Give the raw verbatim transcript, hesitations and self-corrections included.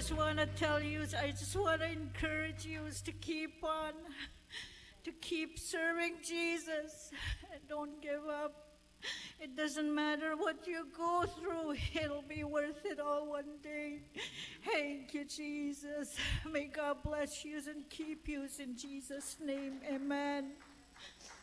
just want to tell you, I just want to encourage you to keep on, to keep serving Jesus, and don't give up. It doesn't matter what you go through, it'll be worth it all one day. Thank you, Jesus. May God bless you and keep you in Jesus' name. Amen.